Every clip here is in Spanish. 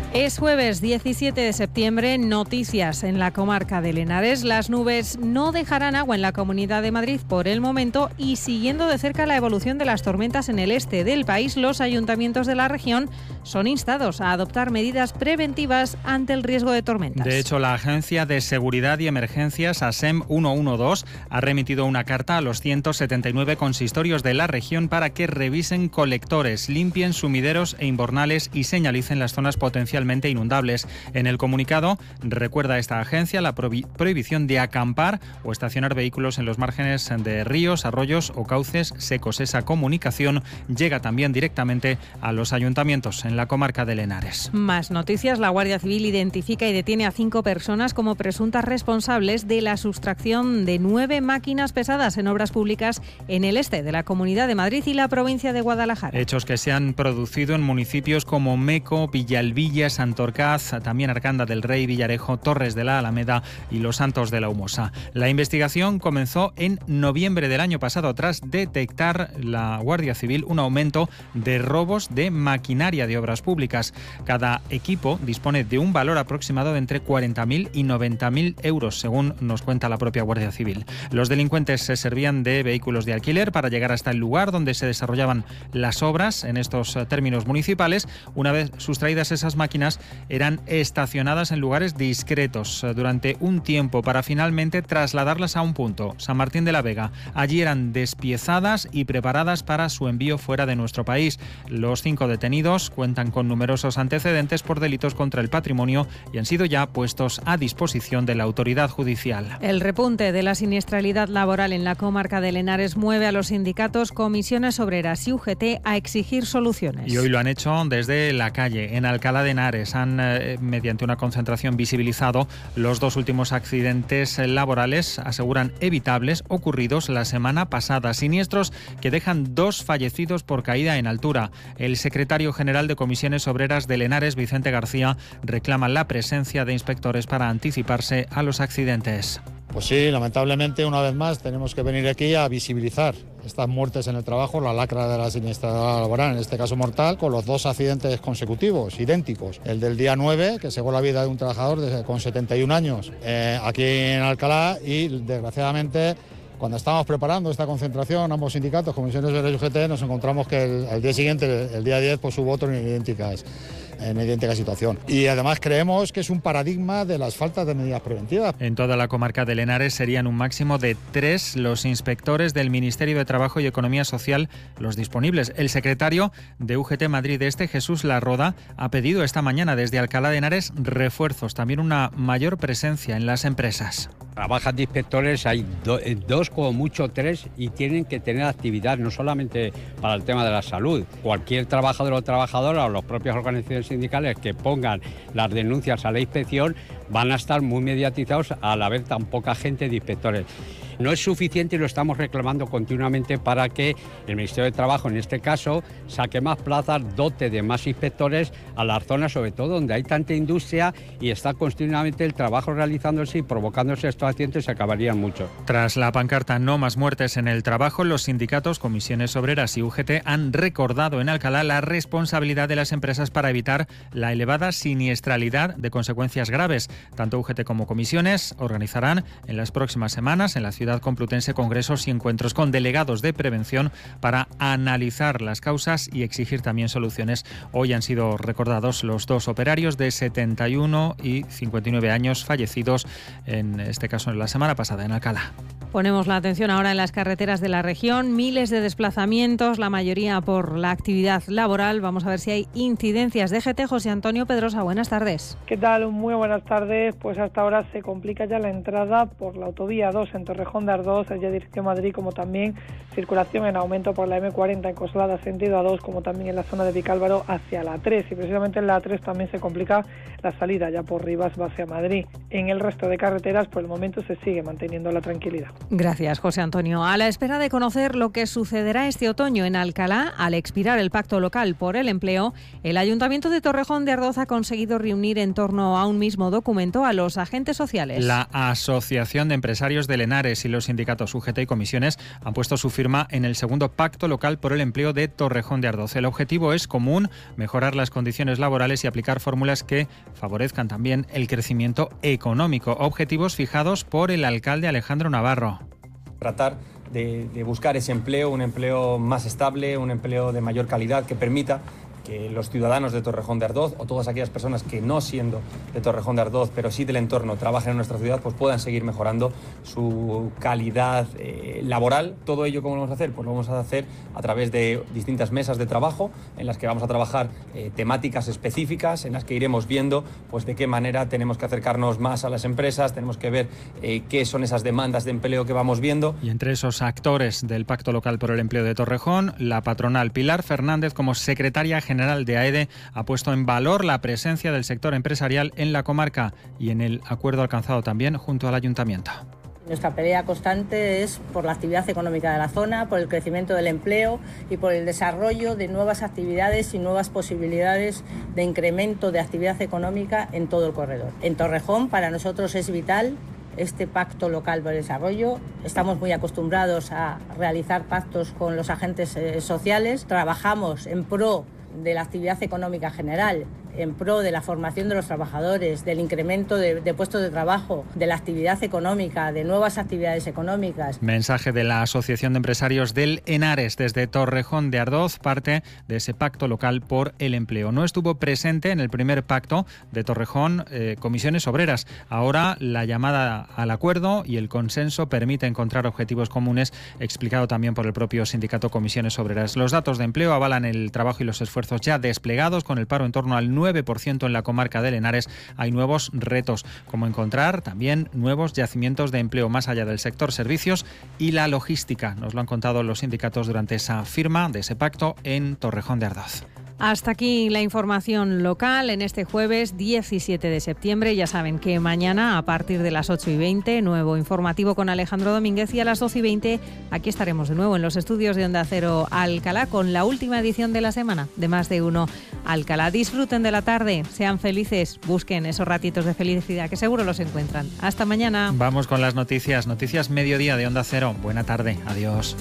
Es jueves 17 de septiembre, noticias en la comarca de Henares. Las nubes no dejarán agua en la Comunidad de Madrid por el momento y siguiendo de cerca la evolución de las tormentas en el este del país, los ayuntamientos de la región son instados a adoptar medidas preventivas ante el riesgo de tormentas. De hecho, la Agencia de Seguridad y Emergencias, ASEM 112, ha remitido una carta a los 179 consistorios de la región para que revisen colectores, limpien sumideros e invernales y señalicen las zonas potencialmente inundables. En el comunicado recuerda esta agencia la prohibición de acampar o estacionar vehículos en los márgenes de ríos, arroyos o cauces secos. Esa comunicación llega también directamente a los ayuntamientos en la comarca de Henares. Más noticias. La Guardia Civil identifica y detiene a 5 personas como presuntas responsables de la sustracción de 9 máquinas pesadas en obras públicas en el este de la Comunidad de Madrid y la provincia de Guadalajara. Hechos que se han producido en municipios como Meco, Villalbilla, Santorcaz, también Arcanda del Rey, Villarejo, Torres de la Alameda y Los Santos de la Humosa. La investigación comenzó en noviembre del año pasado tras detectar la Guardia Civil un aumento de robos de maquinaria de obras públicas. Cada equipo dispone de un valor aproximado de entre 40.000 y 90.000 euros, según nos cuenta la propia Guardia Civil. Los delincuentes se servían de vehículos de alquiler para llegar hasta el lugar donde se desarrollaban las obras en estos términos municipales. Una vez sustraídas esas máquinas, eran estacionadas en lugares discretos durante un tiempo para finalmente trasladarlas a un punto, San Martín de la Vega. Allí eran despiezadas y preparadas para su envío fuera de nuestro país. Los 5 detenidos cuentan con numerosos antecedentes por delitos contra el patrimonio y han sido ya puestos a disposición de la autoridad judicial. El repunte de la siniestralidad laboral en la comarca de Henares mueve a los sindicatos, comisiones obreras y UGT a exigir soluciones. Y hoy lo han hecho desde la calle, en Alcalá de Henares. Han, mediante una concentración, visibilizado los 2 últimos accidentes laborales, aseguran evitables, ocurridos la semana pasada. Siniestros que dejan 2 fallecidos por caída en altura. El secretario general de Comisiones Obreras de Henares, Vicente García, reclama la presencia de inspectores para anticiparse a los accidentes. Pues sí, lamentablemente una vez más tenemos que venir aquí a visibilizar estas muertes en el trabajo, la lacra de la siniestralidad laboral, en este caso mortal, con los 2 accidentes consecutivos, idénticos. El del día 9, que se fue la vida de un trabajador con 71 años aquí en Alcalá, y desgraciadamente, cuando estábamos preparando esta concentración, ambos sindicatos, Comisiones Obreras y UGT, nos encontramos que el día siguiente, el día 10, pues hubo otro en idéntica situación. Y además creemos que es un paradigma de las faltas de medidas preventivas. En toda la comarca de Henares serían un máximo de 3 los inspectores del Ministerio de Trabajo y Economía Social los disponibles. El secretario de UGT Madrid Este, Jesús Larroda, ha pedido esta mañana desde Alcalá de Henares refuerzos, también una mayor presencia en las empresas. Trabajan de inspectores, hay 2 como mucho 3, y tienen que tener actividad no solamente para el tema de la salud. Cualquier trabajador o trabajadora o las propias organizaciones sindicales que pongan las denuncias a la inspección van a estar muy mediatizados al haber tan poca gente de inspectores. No es suficiente y lo estamos reclamando continuamente para que el Ministerio de Trabajo, en este caso, saque más plazas, dote de más inspectores a las zonas, sobre todo donde hay tanta industria y está continuamente el trabajo realizándose y provocándose estos accidentes, se acabarían mucho. Tras la pancarta "No más muertes en el trabajo", los sindicatos, Comisiones Obreras y UGT han recordado en Alcalá la responsabilidad de las empresas para evitar la elevada siniestralidad de consecuencias graves. Tanto UGT como Comisiones organizarán en las próximas semanas en la ciudad complutense congresos y encuentros con delegados de prevención para analizar las causas y exigir también soluciones. Hoy han sido recordados los 2 operarios de 71 y 59 años fallecidos, en este caso en la semana pasada en Alcalá. Ponemos la atención ahora en las carreteras de la región. Miles de desplazamientos, la mayoría por la actividad laboral. Vamos a ver si hay incidencias. DGT, José Antonio Pedrosa, buenas tardes. ¿Qué tal? Muy buenas tardes. Pues hasta ahora se complica ya la entrada por la autovía 2 en Torrejón de Ardoz, allá dirección Madrid, como también circulación en aumento por la M40 en Coslada sentido A2, como también en la zona de Vicálvaro hacia la 3. Y precisamente en la 3 también se complica la salida ya por Rivas hacia Madrid. En el resto de carreteras, por el momento, se sigue manteniendo la tranquilidad. Gracias, José Antonio. A la espera de conocer lo que sucederá este otoño en Alcalá, al expirar el pacto local por el empleo, el Ayuntamiento de Torrejón de Ardoz ha conseguido reunir en torno a un mismo documento a los agentes sociales. La Asociación de Empresarios de Henares y los sindicatos UGT y comisiones han puesto su firma en el segundo pacto local por el empleo de Torrejón de Ardoz. El objetivo es común: mejorar las condiciones laborales y aplicar fórmulas que favorezcan también el crecimiento económico. Objetivos fijados por el alcalde Alejandro Navarro. Tratar de buscar ese empleo, un empleo más estable, un empleo de mayor calidad que permita que los ciudadanos de Torrejón de Ardoz o todas aquellas personas que no siendo de Torrejón de Ardoz pero sí del entorno trabajen en nuestra ciudad, pues puedan seguir mejorando su calidad laboral. Todo ello, ¿cómo lo vamos a hacer? Pues lo vamos a hacer a través de distintas mesas de trabajo en las que vamos a trabajar temáticas específicas, en las que iremos viendo pues de qué manera tenemos que acercarnos más a las empresas, tenemos que ver qué son esas demandas de empleo que vamos viendo. Y entre esos actores del Pacto Local por el Empleo de Torrejón, la patronal Pilar Fernández, como secretaria general de AEDE, ha puesto en valor la presencia del sector empresarial en la comarca y en el acuerdo alcanzado también junto al ayuntamiento. Nuestra pelea constante es por la actividad económica de la zona, por el crecimiento del empleo y por el desarrollo de nuevas actividades y nuevas posibilidades de incremento de actividad económica en todo el corredor. En Torrejón, para nosotros es vital este pacto local por el desarrollo. Estamos muy acostumbrados a realizar pactos con los agentes sociales. Trabajamos en pro de la actividad económica general, en pro de la formación de los trabajadores, del incremento de puestos de trabajo, de la actividad económica, de nuevas actividades económicas. Mensaje de la Asociación de Empresarios del Henares desde Torrejón de Ardoz, parte de ese pacto local por el empleo. No estuvo presente en el primer pacto de Torrejón comisiones obreras. Ahora la llamada al acuerdo y el consenso permite encontrar objetivos comunes, explicado también por el propio sindicato Comisiones Obreras. Los datos de empleo avalan el trabajo y los esfuerzos ya desplegados, con el paro en torno al 9% en la comarca del Henares. Hay nuevos retos, como encontrar también nuevos yacimientos de empleo más allá del sector servicios y la logística. Nos lo han contado los sindicatos durante esa firma de ese pacto en Torrejón de Ardoz. Hasta aquí la información local en este jueves 17 de septiembre. Ya saben que mañana a partir de las 8:20, nuevo informativo con Alejandro Domínguez, y a las 12:20 aquí estaremos de nuevo en los estudios de Onda Cero Alcalá con la última edición de la semana de Más de Uno Alcalá. Disfruten de la tarde, sean felices, busquen esos ratitos de felicidad que seguro los encuentran. Hasta mañana. Vamos con las noticias mediodía de Onda Cero. Buena tarde, adiós.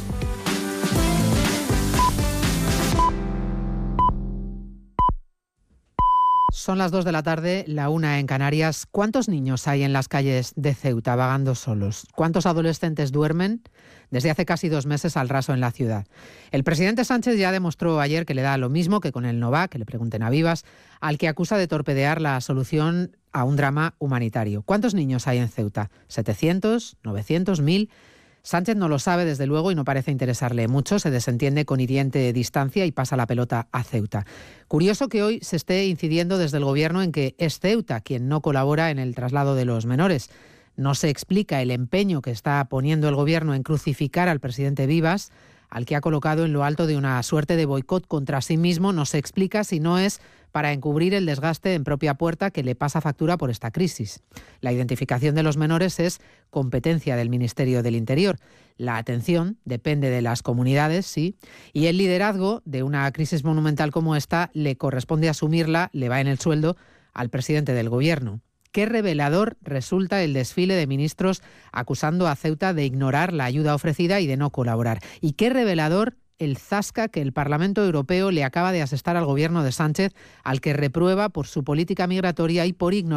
Son las 2 de la tarde, la 1 en Canarias. ¿Cuántos niños hay en las calles de Ceuta vagando solos? ¿Cuántos adolescentes duermen desde hace casi 2 meses al raso en la ciudad? El presidente Sánchez ya demostró ayer que le da lo mismo que con el Nova, que le pregunten a Vivas, al que acusa de torpedear la solución a un drama humanitario. ¿Cuántos niños hay en Ceuta? ¿700? ¿900? ¿1000? Sánchez no lo sabe, desde luego, y no parece interesarle mucho. Se desentiende con hiriente distancia y pasa la pelota a Ceuta. Curioso que hoy se esté incidiendo desde el Gobierno en que es Ceuta quien no colabora en el traslado de los menores. No se explica el empeño que está poniendo el Gobierno en crucificar al presidente Vivas, al que ha colocado en lo alto de una suerte de boicot contra sí mismo. No se explica si no es para encubrir el desgaste en propia puerta que le pasa factura por esta crisis. La identificación de los menores es competencia del Ministerio del Interior. La atención depende de las comunidades, sí, y el liderazgo de una crisis monumental como esta le corresponde asumirla, le va en el sueldo al presidente del Gobierno. Qué revelador resulta el desfile de ministros acusando a Ceuta de ignorar la ayuda ofrecida y de no colaborar. Y qué revelador el zasca que el Parlamento Europeo le acaba de asestar al Gobierno de Sánchez, al que reprueba por su política migratoria y por ignorar